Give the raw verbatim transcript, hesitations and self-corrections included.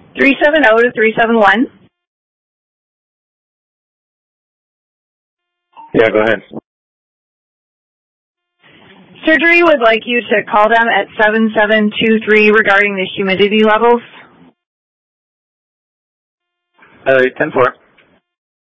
three seven zero to three seven one. Yeah, go ahead. Surgery would like you to call them at seven seven two three regarding the humidity levels. Uh, ten four.